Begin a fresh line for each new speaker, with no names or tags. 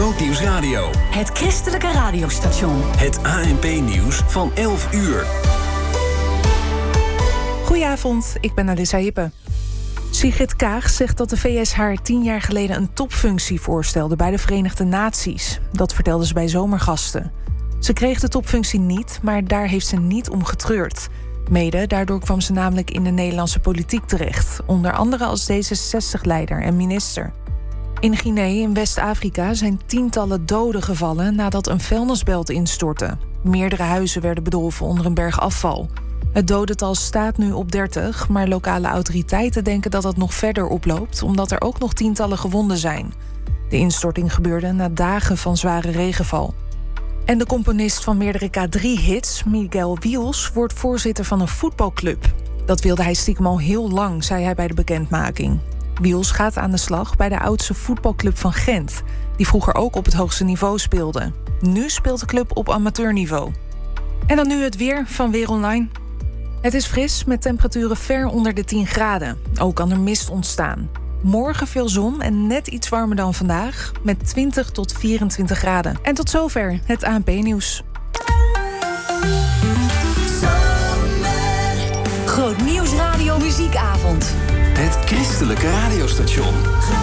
Grootnieuws Radio.
Het christelijke radiostation.
Het ANP-nieuws van 11 uur.
Goedenavond, ik ben Alissa Hippe. Sigrid Kaag zegt dat de VS haar 10 jaar geleden een topfunctie voorstelde bij de Verenigde Naties. Dat vertelde ze bij Zomergasten. Ze kreeg de topfunctie niet, maar daar heeft ze niet om getreurd. Mede daardoor kwam ze namelijk in de Nederlandse politiek terecht. Onder andere als D66-leider en minister. In Guinea in West-Afrika zijn tientallen doden gevallen nadat een vuilnisbelt instortte. Meerdere huizen werden bedolven onder een berg afval. Het dodental staat nu op 30, maar lokale autoriteiten denken dat het nog verder oploopt, omdat er ook nog tientallen gewonden zijn. De instorting gebeurde na dagen van zware regenval. En de componist van meerdere K3-hits, Miguel Wiels, wordt voorzitter van een voetbalclub. Dat wilde hij stiekem al heel lang, zei hij bij de bekendmaking. Wiels gaat aan de slag bij de oudste voetbalclub van Gent, die vroeger ook op het hoogste niveau speelde. Nu speelt de club op amateurniveau. En dan nu het weer van Weer Online. Het is fris met temperaturen ver onder de 10 graden. Ook kan er mist ontstaan. Morgen veel zon en net iets warmer dan vandaag, met 20 tot 24 graden. En tot zover het ANP-nieuws.
Grootnieuws Radio Muziekavond.
Het christelijke radiostation.